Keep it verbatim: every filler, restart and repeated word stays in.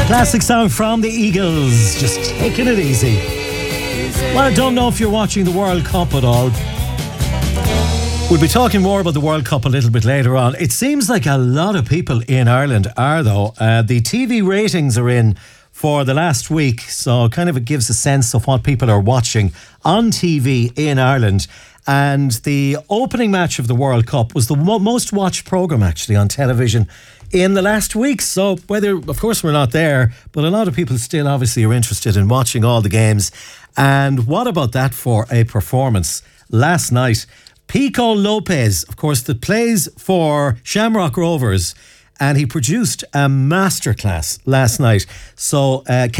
Classic song from the Eagles, just taking it easy. Well, I don't know if you're watching the World Cup at all. We'll be talking more about the World Cup a little bit later on. It seems like a lot of people in Ireland are, though. Uh, the T V ratings are in for the last week, so kind of it gives a sense of what people are watching on T V in Ireland. And the opening match of the World Cup was the mo- most watched programme actually on television in the last week. So whether, of course we're not there, but a lot of people still obviously are interested in watching all the games. And what about that for a performance last night? Pico Lopez, of course, that plays for Shamrock Rovers, and he produced a masterclass last night. So uh,